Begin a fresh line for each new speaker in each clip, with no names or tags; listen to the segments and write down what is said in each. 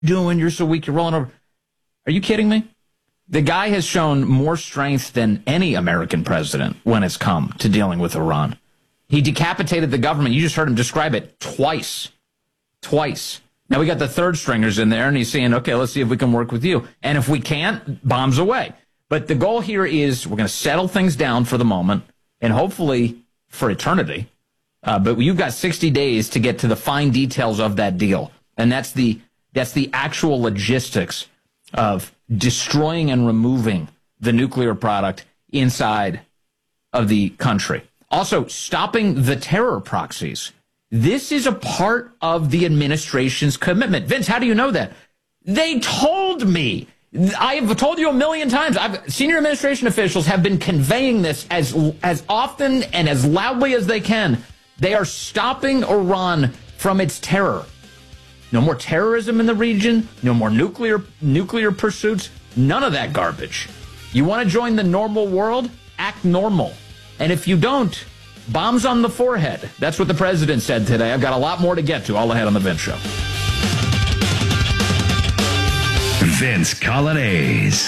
doing? You're so weak. You're rolling over. Are you kidding me? The guy has shown more strength than any American president when it's come to dealing with Iran. He decapitated the government. You just heard him describe it twice. Now we got the third stringers in there, and he's saying, okay, let's see if we can work with you. And if we can't, bombs away. But the goal here is we're going to settle things down for the moment and hopefully for eternity. But you've got 60 days to get to the fine details of that deal. And that's the actual logistics of destroying and removing the nuclear product inside of the country. Also, stopping the terror proxies. This is a part of the administration's commitment. Vince, how do you know that? They told me. I have told you a million times. Senior administration officials have been conveying this as often and as loudly as they can. They are stopping Iran from its terror. No more terrorism in the region. No more nuclear pursuits. None of that garbage. You want to join the normal world? Act normal. And if you don't, bombs on the forehead. That's what the president said today. I've got a lot more to get to. All ahead on The Vince Show.
Vince Coglianese.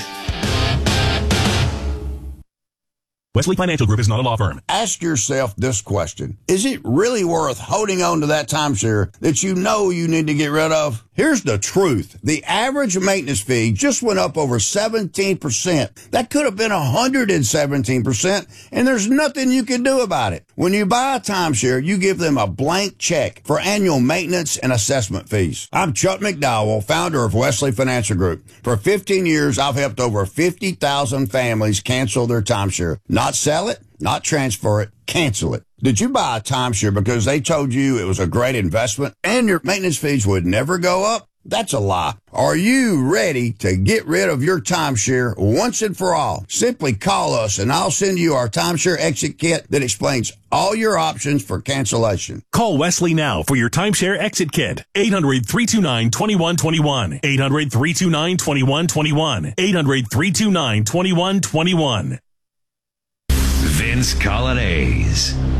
Wesley Financial Group is not a law firm.
Ask yourself this question. Is it really worth holding on to that timeshare that you know you need to get rid of? Here's the truth. The average maintenance fee just went up over 17%. That could have been 117%, and there's nothing you can do about it. When you buy a timeshare, you give them a blank check for annual maintenance and assessment fees. I'm Chuck McDowell, founder of Wesley Financial Group. For 15 years, I've helped over 50,000 families cancel their timeshare. Not sell it, not transfer it, cancel it. Did you buy a timeshare because they told you it was a great investment and your maintenance fees would never go up? That's a lie. Are you ready to get rid of your timeshare once and for all? Simply call us and I'll send you our timeshare exit kit that explains all your options for cancellation.
Call Wesley now for your timeshare exit kit. 800-329-2121. 800-329-2121. 800-329-2121.
Vince Coglianese.